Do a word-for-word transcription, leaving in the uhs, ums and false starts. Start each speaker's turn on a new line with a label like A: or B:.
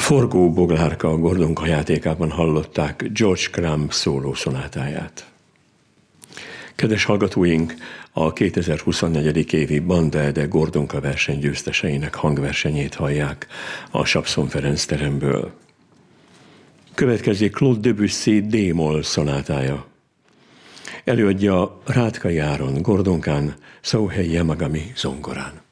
A: Forgó boglárka a Gordonka játékában hallották George Crumb szóló szonátáját. Kedves hallgatóink, a kétezer-huszonnégy. évi Banda Ede Gordonka verseny győzteseinek hangversenyét hallják a Sapszon Ferenc teremből. Következik Claude Debussy D-moll szonátája. Előadja Rátkai Áron Gordonkán, Szauhei Yamagami zongorán.